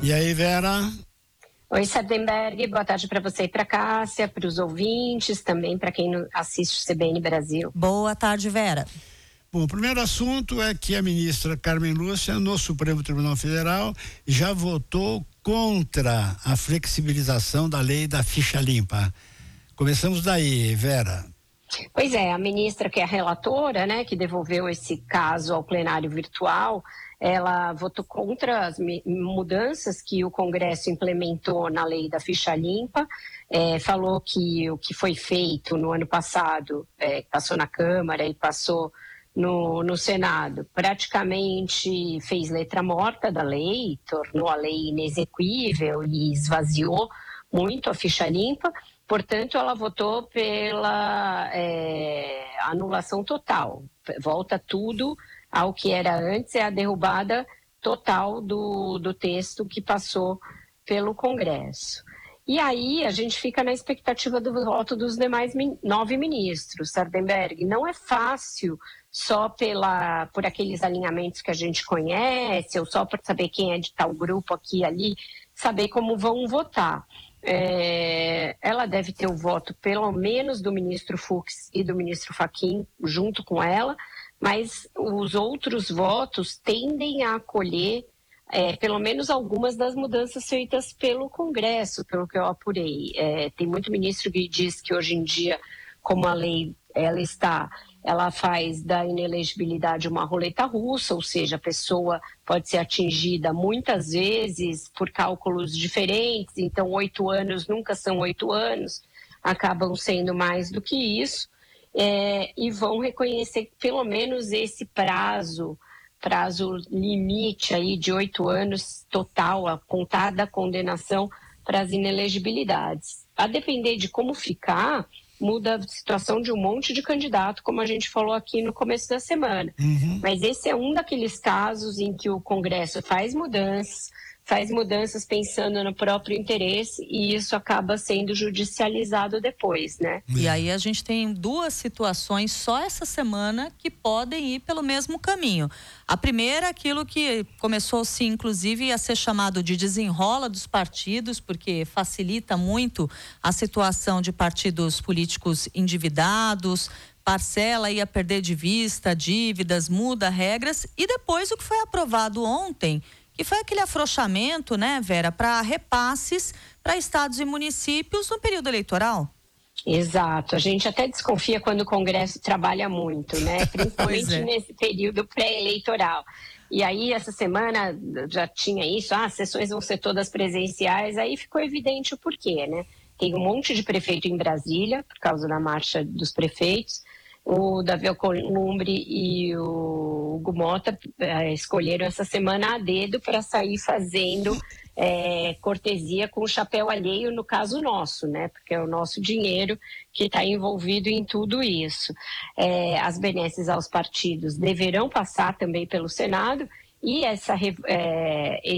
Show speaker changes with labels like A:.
A: E aí, Vera?
B: Oi, Sardenberg, boa tarde para você e para Cássia, para os ouvintes, também para quem assiste o CBN Brasil.
C: Boa tarde, Vera.
A: Bom, o primeiro assunto é que a ministra Carmen Lúcia, no Supremo Tribunal Federal, já votou contra a flexibilização da lei da ficha limpa. Começamos daí, Vera.
B: Pois é, a ministra, que é a relatora, né, que devolveu esse caso ao plenário virtual, ela votou contra as mudanças que o Congresso implementou na lei da ficha limpa, falou que o que foi feito no ano passado, passou na Câmara e passou no Senado, praticamente fez letra morta da lei, tornou a lei inexequível e esvaziou muito a ficha limpa. Portanto, ela votou pela anulação total. Volta tudo ao que era antes, é a derrubada total do texto que passou pelo Congresso. E aí a gente fica na expectativa do voto dos demais 9 ministros, Sardenberg. Não é fácil só por aqueles alinhamentos que a gente conhece, ou só por saber quem é de tal grupo aqui e ali, saber como vão votar. Ela deve ter o voto pelo menos do ministro Fux e do ministro Fachin junto com ela, mas os outros votos tendem a acolher pelo menos algumas das mudanças feitas pelo Congresso, pelo que eu apurei. Tem muito ministro que diz que hoje em dia, como a lei ela faz da inelegibilidade uma roleta russa, ou seja, a pessoa pode ser atingida muitas vezes por cálculos diferentes, então 8 anos nunca são 8 anos, acabam sendo mais do que isso, e vão reconhecer pelo menos esse prazo limite aí de 8 anos total, a contar da condenação para as inelegibilidades. A depender de como ficar, muda a situação de um monte de candidato, como a gente falou aqui no começo da semana.
A: Uhum.
B: Mas esse é um daqueles casos em que o Congresso faz mudanças pensando no próprio interesse, e isso acaba sendo judicializado depois, né?
C: E aí a gente tem 2 situações só essa semana que podem ir pelo mesmo caminho. A primeira, aquilo que começou-se inclusive a ser chamado de desenrola dos partidos, porque facilita muito a situação de partidos políticos endividados, parcela ia perder de vista dívidas, muda regras, e depois o que foi aprovado ontem, que foi aquele afrouxamento, né, Vera, para repasses para estados e municípios no período eleitoral.
B: Exato, a gente até desconfia quando o Congresso trabalha muito, né? Principalmente nesse período pré-eleitoral. E aí, essa semana já tinha isso, as sessões vão ser todas presenciais, aí ficou evidente o porquê, né? Tem um monte de prefeito em Brasília, por causa da marcha dos prefeitos. O Davi Alcolumbre e o Hugo Mota escolheram essa semana a dedo para sair fazendo cortesia com o chapéu alheio, no caso nosso, né? Porque é o nosso dinheiro que está envolvido em tudo isso. As benesses aos partidos deverão passar também pelo Senado, e